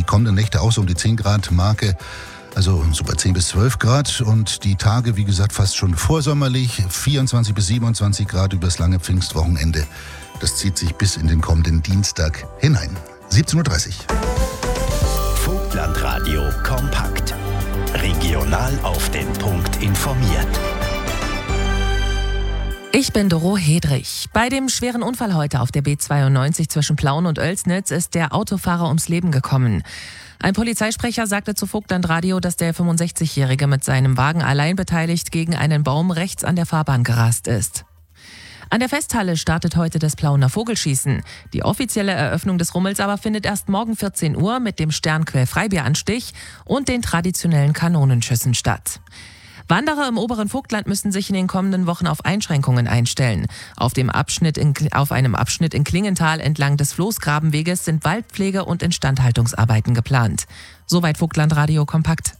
die kommenden Nächte auch so um die 10 Grad Marke. Also so bei 10 bis 12 Grad und die Tage, wie gesagt, fast schon vorsommerlich. 24 bis 27 Grad übers lange Pfingstwochenende. Das zieht sich bis in den kommenden Dienstag hinein. 17.30 Uhr. Vogtlandradio kompakt. Regional auf den Punkt informiert. Ich bin Doro Hedrich. Bei dem schweren Unfall heute auf der B92 zwischen Plauen und Oelsnitz ist der Autofahrer ums Leben gekommen. Ein Polizeisprecher sagte zu Vogtlandradio, dass der 65-Jährige mit seinem Wagen allein beteiligt gegen einen Baum rechts an der Fahrbahn gerast ist. An der Festhalle startet heute das Plauener Vogelschießen. Die offizielle Eröffnung des Rummels aber findet erst morgen 14 Uhr mit dem Sternquell-Freibieranstich und den traditionellen Kanonenschüssen statt. Wanderer im oberen Vogtland müssen sich in den kommenden Wochen auf Einschränkungen einstellen. Auf einem Abschnitt in Klingenthal entlang des Floßgrabenweges sind Waldpflege und Instandhaltungsarbeiten geplant. Soweit Vogtlandradio kompakt.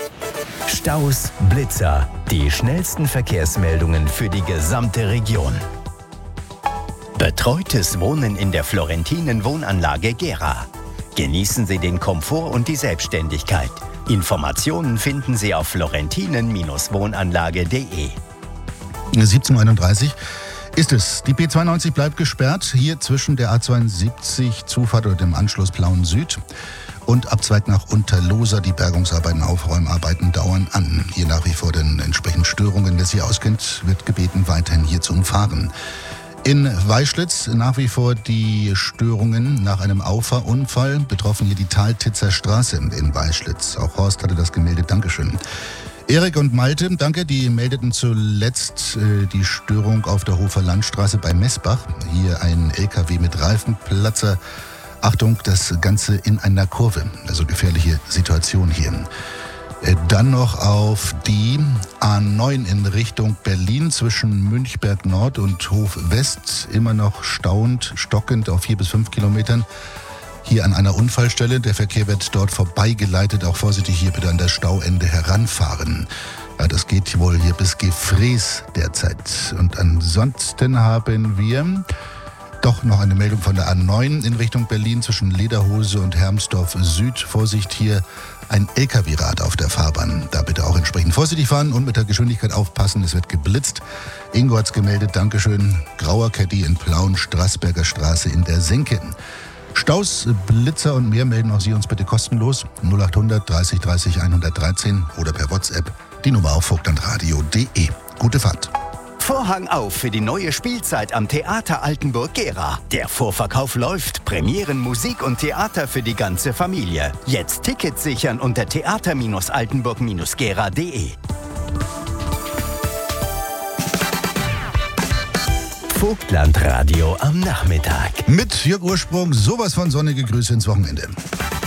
Staus, Blitzer, die schnellsten Verkehrsmeldungen für die gesamte Region. Betreutes Wohnen in der Florentinen Wohnanlage Gera. Genießen Sie den Komfort und die Selbstständigkeit. Informationen finden Sie auf florentinen-wohnanlage.de. 17.31 Uhr ist es. Die B92 bleibt gesperrt, hier zwischen der A72 Zufahrt oder dem Anschluss Plauen Süd und Abzweig nach Unterlosa. Die Bergungsarbeiten, Aufräumarbeiten dauern an. Hier nach wie vor den entsprechenden Störungen. Wer sich auskennt, wird gebeten, weiterhin hier zu umfahren. In Weischlitz nach wie vor die Störungen nach einem Auffahrunfall. Betroffen hier die Taltitzer Straße in Weischlitz. Auch Horst hatte das gemeldet. Dankeschön. Erik und Malte, danke. Die meldeten zuletzt die Störung auf der Hofer Landstraße bei Messbach. Hier ein LKW mit Reifenplatzer. Achtung, das Ganze in einer Kurve. Also gefährliche Situation hier. Dann noch auf die A9 in Richtung Berlin zwischen Münchberg Nord und Hof West. Immer noch stockend auf 4 bis 5 Kilometern. Hier an einer Unfallstelle. Der Verkehr wird dort vorbeigeleitet. Auch vorsichtig hier bitte an das Stauende heranfahren. Ja, das geht wohl hier bis Gefrees derzeit. Und ansonsten haben wir doch noch eine Meldung von der A9 in Richtung Berlin zwischen Lederhose und Hermsdorf Süd. Vorsicht hier, ein LKW-Rad auf der Fahrbahn. Da bitte auch entsprechend vorsichtig fahren und mit der Geschwindigkeit aufpassen. Es wird geblitzt. Ingo hat's gemeldet. Dankeschön. Grauer Caddy in Plauen, Straßberger Straße in der Senke. Staus, Blitzer und mehr melden auch Sie uns bitte kostenlos. 0800 30 30 113 oder per WhatsApp. Die Nummer auf vogtlandradio.de. Gute Fahrt. Vorhang auf für die neue Spielzeit am Theater Altenburg Gera. Der Vorverkauf läuft. Premieren, Musik und Theater für die ganze Familie. Jetzt Tickets sichern unter theater-altenburg-gera.de. Vogtlandradio am Nachmittag. Mit Jörg Ursprung, sowas von sonnige Grüße ins Wochenende.